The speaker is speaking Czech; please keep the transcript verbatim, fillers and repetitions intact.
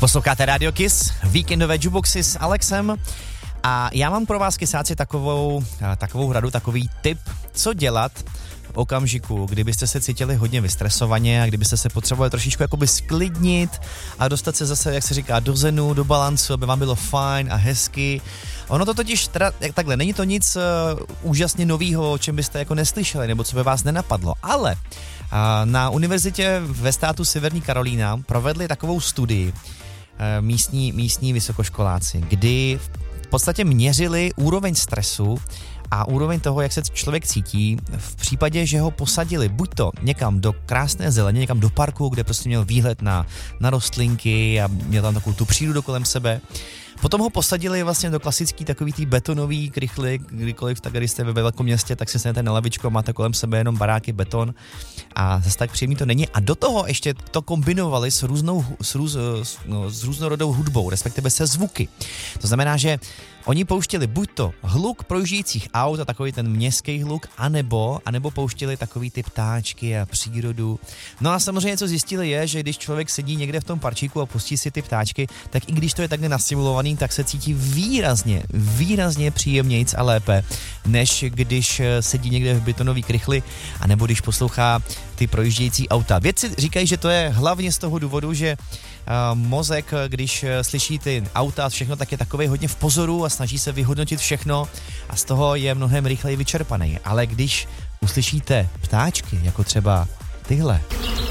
Posloucháte Radio Kiss, víkendové jukeboxy s Alexem a já mám pro vás, kysáci, takovou, takovou radu, takový tip, co dělat v okamžiku, kdybyste se cítili hodně vystresovaně a kdybyste se potřebovali trošičku jakoby sklidnit a dostat se zase, jak se říká, do zenu, do balancu, aby vám bylo fajn a hezky. Ono to totiž teda, jak takhle, není to nic uh, úžasně novýho, o čem byste jako neslyšeli, nebo co by vás nenapadlo, ale uh, na univerzitě ve státu Severní Karolína provedli takovou studii uh, místní, místní vysokoškoláci, kdy v podstatě měřili úroveň stresu a úroveň toho, jak se člověk cítí v případě, že ho posadili buď to někam do krásné zeleně, někam do parku, kde prostě měl výhled na, na rostlinky a měl tam takovou tu přírodu kolem sebe. Potom ho posadili vlastně do klasický takový tý betonový krychly, kdykoliv tak, když jste ve velkém městě, tak si sednete na lavičku a máte kolem sebe jenom baráky, beton a zase tak příjemný to není. A do toho ještě to kombinovali s různou, s, růz, no, s různorodou hudbou, respektive se zvuky. To znamená, že oni pouštěli buď to hluk projíždějících aut a takový ten městský hluk, anebo, anebo pouštěli takový ty ptáčky a přírodu. No a samozřejmě, co zjistili je, že když člověk sedí někde v tom parčíku a pustí si ty ptáčky, tak i když to je takhle nastimulovaný, tak se cítí výrazně, výrazně příjemnějc a lépe, než když sedí někde v betonové krychli, anebo když poslouchá ty projíždějící auta. Vědci říkají, že to je hlavně z toho důvodu, že Uh, mozek, když slyší ty auta a všechno, tak je takovej hodně v pozoru a snaží se vyhodnotit všechno a z toho je mnohem rychleji vyčerpaný. Ale když uslyšíte ptáčky, jako třeba tyhle,